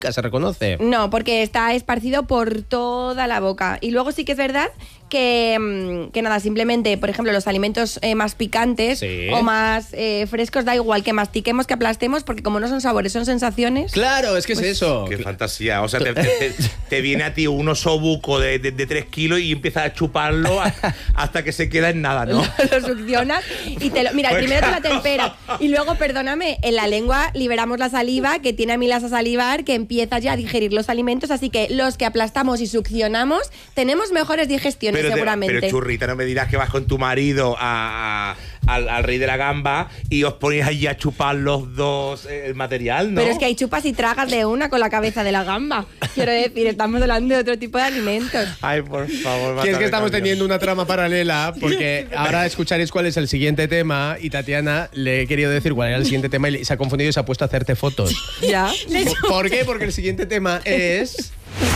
se reconoce. No, porque está esparcido por toda la boca. Y luego sí que es verdad que nada, simplemente, por ejemplo, los alimentos más picantes o más frescos, da igual que mastiquemos, que aplastemos, porque como no son sabores, son sensaciones. Claro, es que pues, es eso. Qué fantasía. O sea, te viene a ti un osobuco de 3 kilos y empiezas a chuparlo hasta que se queda en nada, ¿no? Lo succionas y mira, primero te la temperas y luego, perdóname, en la lengua liberamos la saliva que tiene amilasa salivar que empieza ya a digerir los alimentos, así que los que aplastamos y succionamos tenemos mejores digestiones seguramente. Pero churrita, no me dirás que vas con tu marido al rey de la gamba y os ponéis allí a chupar los dos el material, ¿no? Pero es que hay chupas y tragas de una con la cabeza de la gamba. Quiero decir, estamos hablando de otro tipo de alimentos. Ay, por favor. Que es que estamos teniendo una trama paralela, porque ahora escucharéis cuál es el siguiente tema y Tatiana le he querido decir cuál era el siguiente tema y se ha confundido y se ha puesto a hacerte fotos. ¿Ya? ¿Por qué? Porque el siguiente tema es...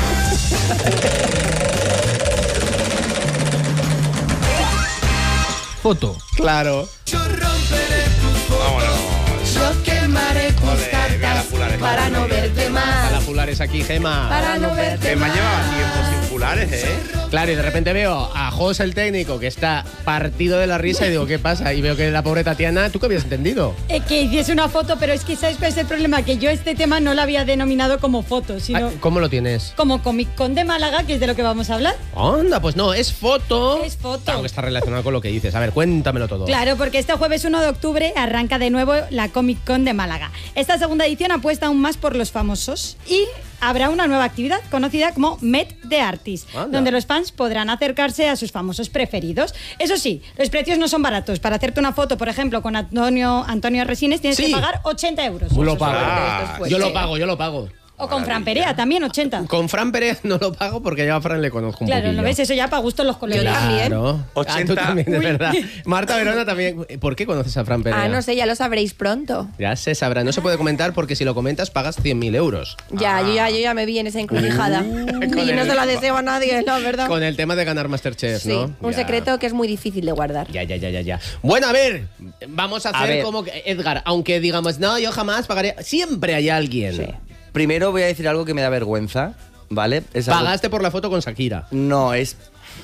foto. Claro. Yo romperé tus fotos. Yo quemaré tus cartas para no verte más. A la Fulares aquí, Gema. Para no verte más. Gema llevaba tiempo sin Fulares, ¿eh? Claro, y de repente veo a Jos, el técnico, que está partido de la risa y digo, ¿qué pasa? Y veo que la pobre Tatiana, ¿tú qué habías entendido? Que hiciese una foto, pero es que ¿sabes cuál es el problema? Que yo este tema no lo había denominado como foto, sino... ¿Cómo lo tienes? Como Comic Con de Málaga, que es de lo que vamos a hablar. Anda, pues no, es foto. Es foto. Claro que está relacionado con lo que dices. A ver, cuéntamelo todo. Claro, porque este jueves 1 de octubre arranca de nuevo la Comic Con de Málaga. Esta segunda edición apuesta aún más por los famosos y habrá una nueva actividad conocida como Met the Artist, donde los fans podrán acercarse a sus famosos preferidos. Eso sí, los precios no son baratos. Para hacerte una foto, por ejemplo, con Antonio Resines tienes que pagar 80 euros. Lo pago. Yo lo pago. O con Fran Perea, también 80. Con Fran Perea no lo pago porque ya a Fran le conozco un poquillo. Claro, ¿lo ves? Eso ya para gusto los colegas. Claro. 80. Tú también, de verdad. Marta Verona también. ¿Por qué conoces a Fran Perea? No sé, ya lo sabréis pronto. Ya se sabrá. No se puede comentar porque si lo comentas pagas 100.000 euros. Ya, yo ya me vi en esa encrucijada. Y no se la deseo a nadie, la verdad. Con el tema de ganar Masterchef, sí, ¿no? Un secreto que es muy difícil de guardar. Ya. Bueno, a ver, vamos a hacer como que, Edgar, aunque digamos, no, yo jamás pagaré. Siempre hay alguien. Sí. Primero voy a decir algo que me da vergüenza, ¿vale? Pagaste por la foto con Shakira. No es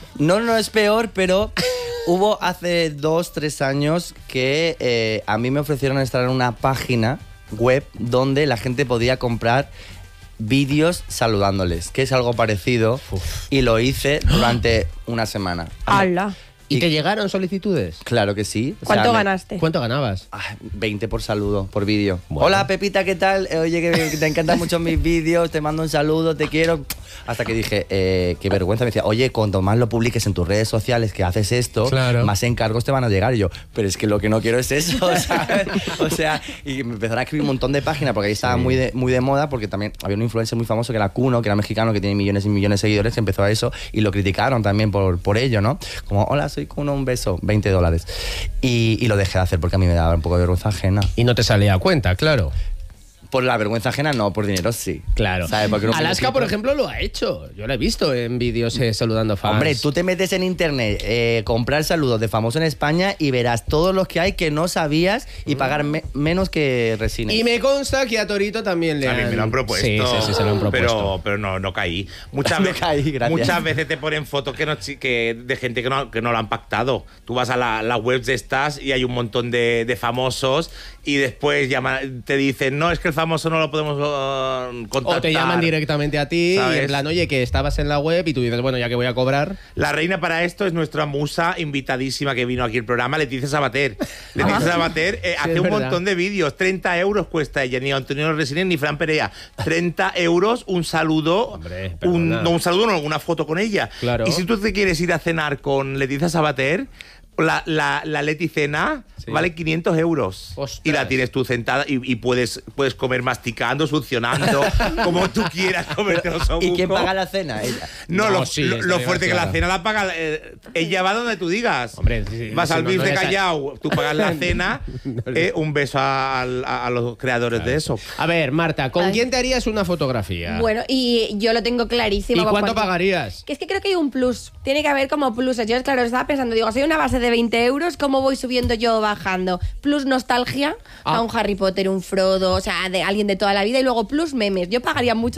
peor, pero hubo hace 2-3 años que a mí me ofrecieron estar en una página web donde la gente podía comprar vídeos saludándoles, que es algo parecido. Y lo hice durante una semana. ¡Hala! ¿Y te llegaron solicitudes? Claro que sí. ¿Cuánto ganaste? ¿Cuánto ganabas? 20 por saludo, por vídeo. Bueno. Hola, Pepita, ¿qué tal? Oye, que te encantan mucho mis vídeos, te mando un saludo, te quiero. Hasta que dije, qué vergüenza. Me decía, oye, cuanto más lo publiques en tus redes sociales, que haces esto, más encargos te van a llegar. Y yo, pero es que lo que no quiero es eso, ¿sabes? O sea, y me empezaron a escribir un montón de páginas, porque ahí estaba muy de moda, porque también había un influencer muy famoso que era Kuno, que era mexicano, que tiene millones y millones de seguidores, que empezó a eso, y lo criticaron también por ello, ¿no? Como, hola, soy Kuno, un beso, $20. Y lo dejé de hacer porque a mí me daba un poco de vergüenza ajena. Y no te salía a cuenta, claro. Por la vergüenza ajena no, por dinero sí. Claro. ¿Sabes? Porque no Alaska, por ejemplo, lo ha hecho. Yo lo he visto en vídeos saludando fans. Hombre, tú te metes en internet, comprar saludos de famosos en España y verás todos los que hay que no sabías y pagar menos que Resines. Y me consta que a Torito también le A mí me lo han propuesto. Sí, se lo han propuesto. Pero no caí. Muchas veces te ponen fotos de gente que no lo han pactado. Tú vas a la web de estas y hay un montón de famosos y después te dicen, no, es que el famoso no lo podemos contactar. O te llaman directamente a ti, y en plan, oye, que estabas en la web y tú dices, bueno, ya que voy a cobrar. La reina para esto es nuestra musa invitadísima que vino aquí al programa, Leticia Sabater. Leticia Sabater hace un montón de vídeos. 30 euros cuesta ella, ni Antonio Resines ni Fran Perea. 30 euros, un saludo. Hombre, una foto con ella. Claro. Y si tú te quieres ir a cenar con Leticia Sabater, la Leti Cena vale 500 euros. Ostras. Y la tienes tú sentada y puedes comer masticando, succionando, como tú quieras comerte los obucos. ¿Y quién paga la cena? Ella. No, lo fuerte que la cena la paga ella va donde tú digas. Hombre, vas al BIF de Callao, tú pagas la cena. Un beso a los creadores de eso. A ver, Marta, ¿con quién te harías una fotografía? Bueno, y yo lo tengo clarísimo. ¿Y cuánto pagarías? Que es que creo que hay un plus. Tiene que haber como pluses. Yo, claro, estaba pensando, digo, si hay una base de 20 euros, ¿cómo voy subiendo yo bajando? Plus nostalgia a un Harry Potter, un Frodo, o sea, de alguien de toda la vida, y luego plus memes. Yo pagaría mucho